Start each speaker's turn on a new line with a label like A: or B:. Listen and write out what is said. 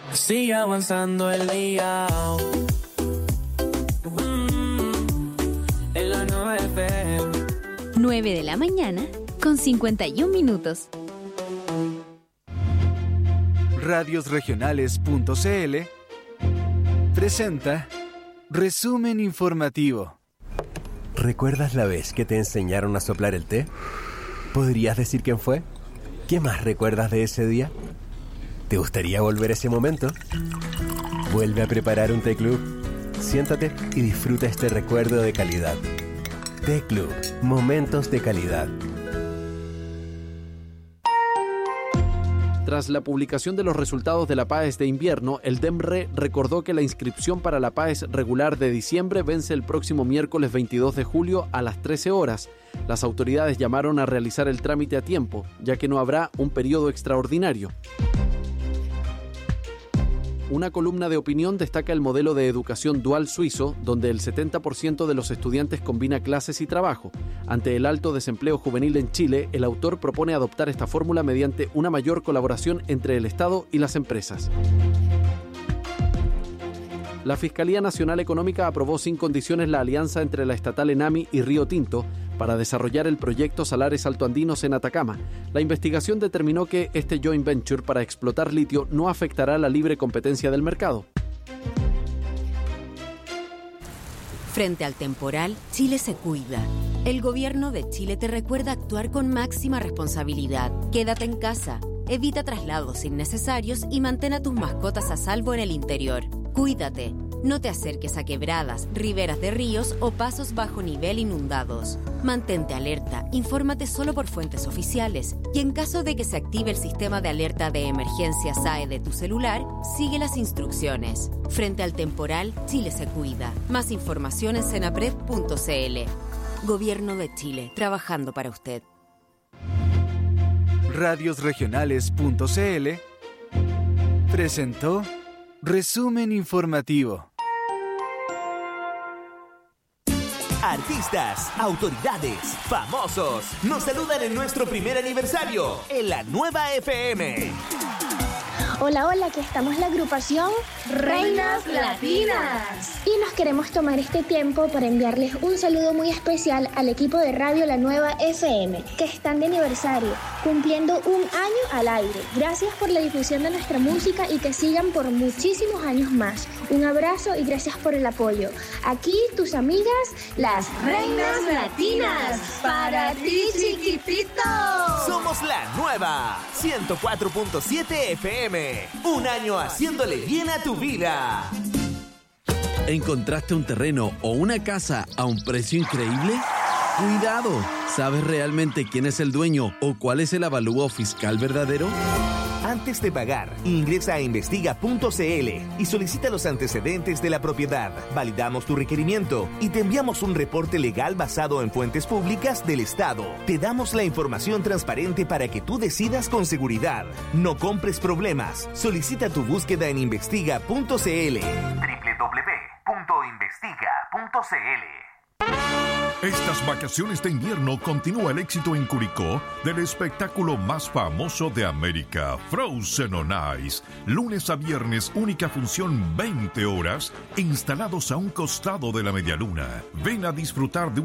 A: Sigue avanzando el día. En la nueva FM.
B: 9 de la mañana con 51 minutos.
C: Radiosregionales.cl presenta Resumen Informativo.
D: ¿Recuerdas la vez que te enseñaron a soplar el té? ¿Podrías decir quién fue? ¿Qué más recuerdas de ese día? ¿Te gustaría volver a ese momento? Vuelve a preparar un té club. Siéntate y disfruta este recuerdo de calidad. Té Club, momentos de calidad.
E: Tras la publicación de los resultados de la PAES de invierno, el DEMRE recordó que la inscripción para la PAES regular de diciembre vence el próximo miércoles 22 de julio a las 13 horas. Las autoridades llamaron a realizar el trámite a tiempo, ya que no habrá un periodo extraordinario. Una columna de opinión destaca el modelo de educación dual suizo, donde el 70% de los estudiantes combina clases y trabajo. Ante el alto desempleo juvenil en Chile, el autor propone adoptar esta fórmula mediante una mayor colaboración entre el Estado y las empresas. La Fiscalía Nacional Económica aprobó sin condiciones la alianza entre la estatal ENAMI y Río Tinto para desarrollar el proyecto Salares Altoandinos en Atacama. La investigación determinó que este joint venture para explotar litio no afectará la libre competencia del mercado.
F: Frente al temporal, Chile se cuida. El gobierno de Chile te recuerda actuar con máxima responsabilidad. Quédate en casa, evita traslados innecesarios y mantén a tus mascotas a salvo en el interior. Cuídate. No te acerques a quebradas, riberas de ríos o pasos bajo nivel inundados. Mantente alerta, infórmate solo por fuentes oficiales y en caso de que se active el sistema de alerta de emergencia SAE de tu celular, sigue las instrucciones. Frente al temporal, Chile se cuida. Más información en senapred.cl. Gobierno de Chile, trabajando para usted.
C: Radiosregionales.cl presentó Resumen Informativo.
G: Artistas, autoridades, famosos, nos saludan en nuestro primer aniversario en la nueva FM.
H: Hola, hola, aquí estamos la agrupación Reinas Latinas. Y nos queremos tomar este tiempo para enviarles un saludo muy especial al equipo de Radio La Nueva FM, que están de aniversario, cumpliendo un año al aire. Gracias por la difusión de nuestra música y que sigan por muchísimos años más. Un abrazo y gracias por el apoyo. Aquí tus amigas, las Reinas Latinas. Para ti, chiquitito.
G: Somos la nueva 104.7 FM. Un año haciéndole bien a tu vida.
E: ¿Encontraste un terreno o una casa a un precio increíble? ¡Cuidado! ¿Sabes realmente quién es el dueño o cuál es el avalúo fiscal verdadero?
G: Antes de pagar, ingresa a investiga.cl y solicita los antecedentes de la propiedad. Validamos tu requerimiento y te enviamos un reporte legal basado en fuentes públicas del Estado. Te damos la información transparente para que tú decidas con seguridad. No compres problemas. Solicita tu búsqueda en investiga.cl. www.investiga.cl.
I: Estas vacaciones de invierno continúa el éxito en Curicó del espectáculo más famoso de América, Frozen on Ice. Lunes a viernes, única función 20 horas, instalados a un costado de la medialuna. Ven a disfrutar de